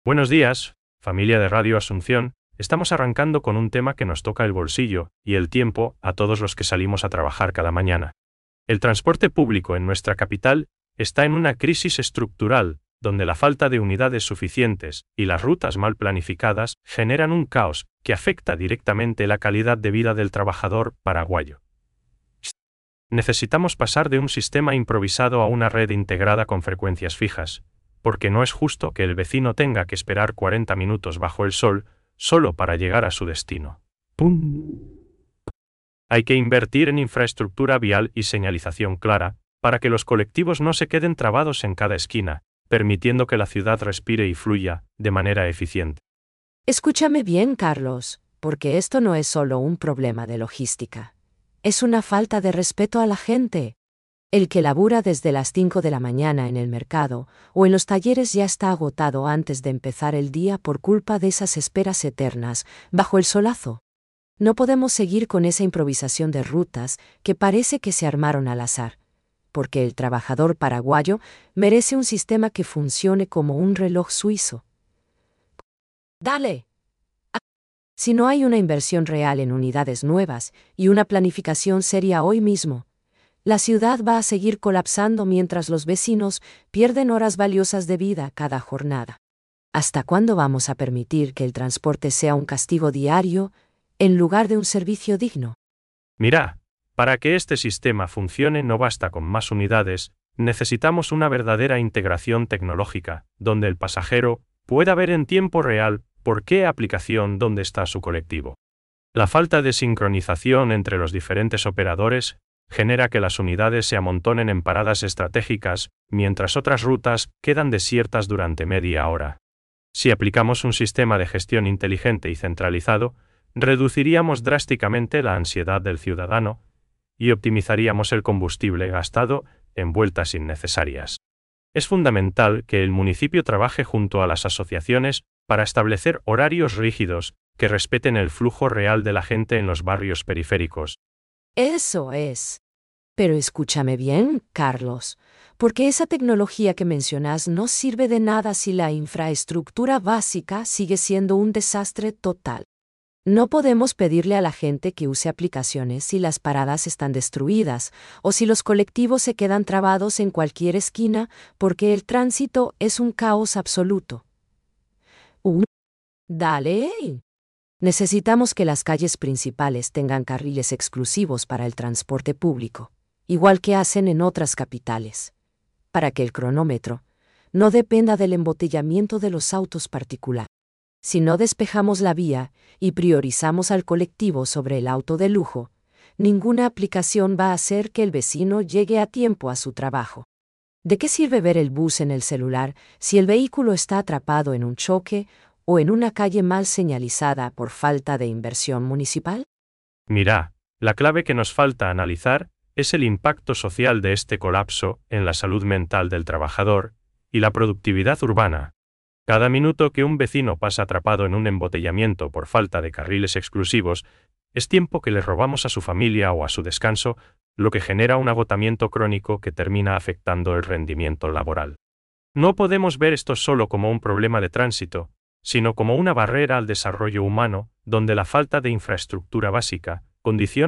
Buenos días, familia de Radio Asunción. Estamos arrancando con un tema que nos toca el bolsillo y el tiempo a todos los que salimos a trabajar cada mañana. El transporte público en nuestra capital está en una crisis estructural, donde la falta de unidades suficientes y las rutas mal planificadas generan un caos que afecta directamente la calidad de vida del trabajador paraguayo. Necesitamos pasar de un sistema improvisado a una red integrada con frecuencias fijas, porque no es justo que el vecino tenga que esperar 40 minutos bajo el sol solo para llegar a su destino. ¡Pum! Hay que invertir en infraestructura vial y señalización clara, para que los colectivos no se queden trabados en cada esquina, permitiendo que la ciudad respire y fluya de manera eficiente. Escúchame bien, Carlos, porque esto no es solo un problema de logística. Es una falta de respeto a la gente. El que labura desde las 5 de la mañana en el mercado o en los talleres ya está agotado antes de empezar el día por culpa de esas esperas eternas bajo el solazo. No podemos seguir con esa improvisación de rutas que parece que se armaron al azar, porque el trabajador paraguayo merece un sistema que funcione como un reloj suizo. ¡Dale! Si no hay una inversión real en unidades nuevas y una planificación seria hoy mismo, la ciudad va a seguir colapsando mientras los vecinos pierden horas valiosas de vida cada jornada. ¿Hasta cuándo vamos a permitir que el transporte sea un castigo diario en lugar de un servicio digno? Mira, para que este sistema funcione no basta con más unidades, necesitamos una verdadera integración tecnológica, donde el pasajero pueda ver en tiempo real por qué aplicación dónde está su colectivo. La falta de sincronización entre los diferentes operadores genera que las unidades se amontonen en paradas estratégicas, mientras otras rutas quedan desiertas durante media hora. Si aplicamos un sistema de gestión inteligente y centralizado, reduciríamos drásticamente la ansiedad del ciudadano y optimizaríamos el combustible gastado en vueltas innecesarias. Es fundamental que el municipio trabaje junto a las asociaciones para establecer horarios rígidos que respeten el flujo real de la gente en los barrios periféricos. Eso es. Pero escúchame bien, Carlos, porque esa tecnología que mencionas no sirve de nada si la infraestructura básica sigue siendo un desastre total. No podemos pedirle a la gente que use aplicaciones si las paradas están destruidas o si los colectivos se quedan trabados en cualquier esquina porque el tránsito es un caos absoluto. Dale. Necesitamos que las calles principales tengan carriles exclusivos para el transporte público, igual que hacen en otras capitales, para que el cronómetro no dependa del embotellamiento de los autos particulares. Si no despejamos la vía y priorizamos al colectivo sobre el auto de lujo, ninguna aplicación va a hacer que el vecino llegue a tiempo a su trabajo. ¿De qué sirve ver el bus en el celular si el vehículo está atrapado en un choque o en una calle mal señalizada por falta de inversión municipal? Mira, la clave que nos falta analizar es el impacto social de este colapso en la salud mental del trabajador y la productividad urbana. Cada minuto que un vecino pasa atrapado en un embotellamiento por falta de carriles exclusivos es tiempo que le robamos a su familia o a su descanso, lo que genera un agotamiento crónico que termina afectando el rendimiento laboral. No podemos ver esto solo como un problema de tránsito, sino como una barrera al desarrollo humano, donde la falta de infraestructura básica condiciona